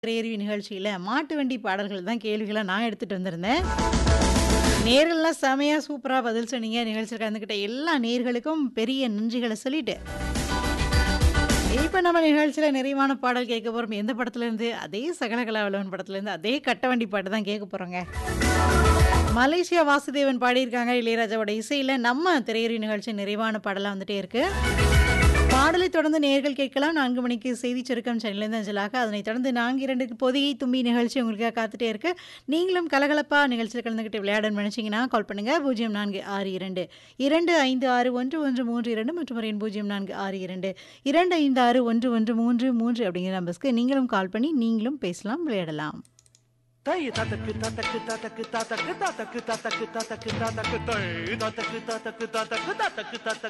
திரையருவி நிகழ்ச்சியில மாட்டு வண்டி பாடல்கள் தான் கேள்விகளா நான் எடுத்துட்டு வந்திருந்தேன். நேர்கள்லாம் செமையா சூப்பரா பதில் சொன்னீங்க. நிகழ்ச்சியில கலந்துக்கிட்ட எல்லா நேயர்களுக்கும் பெரிய நன்றிகள சொல்லிட்டு, இப்ப நம்ம நிகழ்ச்சியில நிறைவான பாடல் கேட்க போறோம். எந்த படத்துலேருந்து? அதே சகலகலாவல்லவன் படத்துலேருந்து அதே கட்டவண்டி பாட்டு தான் கேட்க போறோங்க. மலேசியா வாசுதேவன் பாடியிருக்காங்க. இளையராஜாவோட இசையில நம்ம திரையருவி நிகழ்ச்சி நிறைவான பாடலா வந்துட்டே இருக்கு. பாடலை தொடர்ந்து நேயர்கள் கேட்கலாம். 4 மணிக்கு செய்திச் சுருக்கம் சென்னையிலேருந்து அஞ்சலாக. அதனைத் தொடர்ந்து 4:02க்கு பொதிகை தும்பி நிகழ்ச்சி உங்களுக்காக காத்துட்டே இருக்கு. நீங்களும் கலகலப்பா நிகழ்ச்சியில் கலந்துக்கிட்டு விளையாடணும்னு நினைச்சீங்கன்னா கால் பண்ணுங்க. 0462 256113 மற்றும் ஒரு எண் 0462 256113 அப்படிங்கிற நம்பர்ஸ்க்கு நீங்களும் கால் பண்ணி நீங்களும் பேசலாம், விளையாடலாம். தை ததக்கு ததக்கு ததக்கு ததக்கு ததக்கு ததக்கு ததக்கு ததக்கு தை ததக்கு ததக்கு ததக்கு ததக்கு ததக்கு